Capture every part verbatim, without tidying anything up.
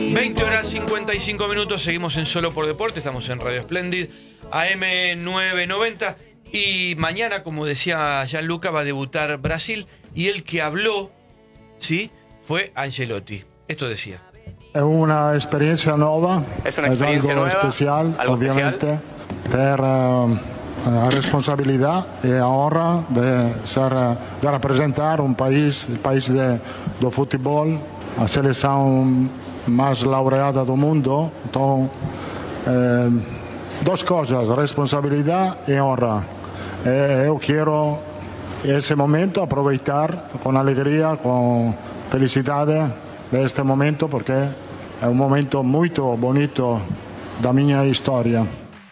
veinte horas cincuenta y cinco minutos, seguimos en Solo por Deporte, estamos en Radio Splendid, A M novecientos noventa, y mañana, como decía Gianluca, va a debutar Brasil, y el que habló, ¿sí?, fue Ancelotti. Esto decía. È una esperienza nuova, es una experiencia algo nueva, especial, algo ovviamente, especial. per uh, la responsabilidad e ahora de, ser, de representar un país, el país de, do futebol, a seleção mais laureada do mundo. Então, eh, duas coisas, responsabilidade e honra. Eh, eu quero esse momento aproveitar com alegria, com felicidade deste momento, porque é um momento muito bonito da minha história.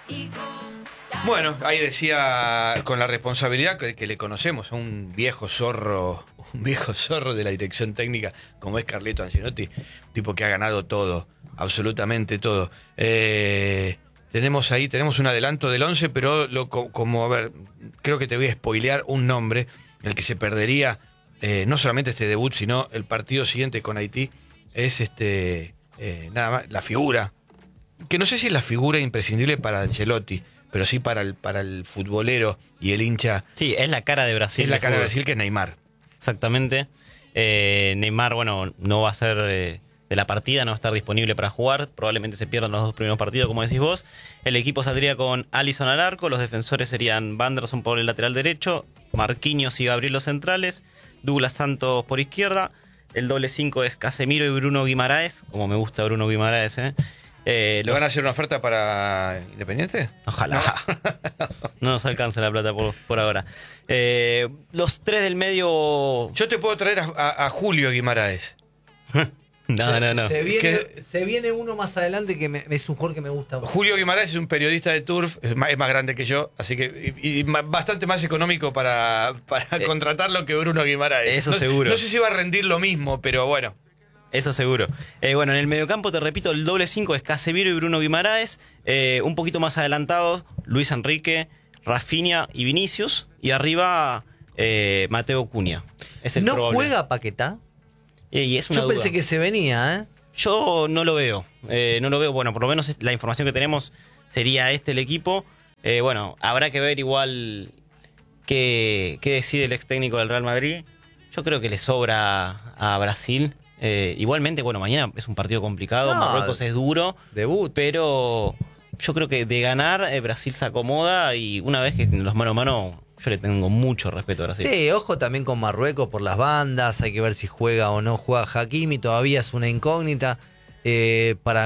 Bueno, ahí decía, con la responsabilidad que, que le conocemos a un viejo zorro, un viejo zorro de la dirección técnica, como es Carleto Ancelotti, tipo que ha ganado todo, absolutamente todo. Eh, tenemos ahí, tenemos un adelanto del once, pero lo, como, a ver, creo que te voy a spoilear un nombre, el que se perdería, eh, no solamente este debut, sino el partido siguiente con Haití, es este, eh, nada más, la figura, que no sé si es la figura imprescindible para Ancelotti, pero sí para el, para el futbolero y el hincha. Sí, es la cara de Brasil. Es la de cara de fútbol. Brasil, que es Neymar. Exactamente. Eh, Neymar, bueno, no va a ser eh, de la partida, no va a estar disponible para jugar. Probablemente se pierdan los dos primeros partidos, como decís vos. El equipo saldría con Alisson al arco. Los defensores serían Wanderson por el lateral derecho, Marquinhos y Gabriel los centrales, Douglas Santos por izquierda. El doble cinco es Casemiro y Bruno Guimaraes, como me gusta Bruno Guimaraes, ¿eh? Eh, ¿Le van a hacer una oferta para Independiente? Ojalá. No nos alcanza la plata por, por ahora. Eh, los tres del medio... Yo te puedo traer a, a, a Julio Guimaraes. No, no, no. Se viene, ¿Qué? se viene uno más adelante que me, es un jugador que me gusta mucho. Julio Guimaraes es un periodista de Turf, es más, es más grande que yo, así que y, y bastante más económico para, para eh, contratarlo que Bruno Guimaraes. Eso no, seguro. No sé si va a rendir lo mismo, pero bueno. Eso seguro. Eh, bueno, en el mediocampo, te repito, el doble cinco es Casemiro y Bruno Guimaraes. Eh, un poquito más adelantados, Luis Enrique, Rafinha y Vinicius. Y arriba, eh, Mateo Cunha. Es el ¿No probable. juega Paquetá? Eh, y es una Yo duda. pensé que se venía, ¿eh? Yo no lo veo. Eh, no lo veo. Bueno, por lo menos la información que tenemos sería este el equipo. Eh, bueno, habrá que ver igual qué, qué decide el ex técnico del Real Madrid. Yo creo que le sobra a Brasil. Eh, igualmente, bueno, mañana es un partido complicado, No, Marruecos es duro, debut. pero yo creo que de ganar eh, Brasil se acomoda, y una vez que en los mano a mano, yo le tengo mucho respeto a Brasil. Sí, ojo también con Marruecos por las bandas, hay que ver si juega o no juega Hakimi, todavía es una incógnita. Eh, para